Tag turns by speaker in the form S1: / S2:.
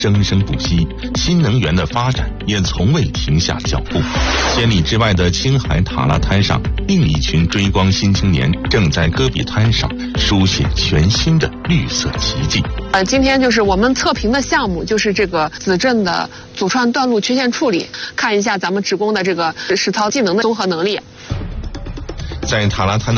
S1: 生生不息，新能源的发展也从未停下脚步。千里之外的青海塔拉滩上，另一群追光新青年正在戈壁滩上书写全新的绿色奇迹。
S2: 今天就是我们测评的项目，就是这个子镇的阻串断路缺陷处理，看一下咱们职工的这个实操技能的综合能力。
S1: 在塔拉滩的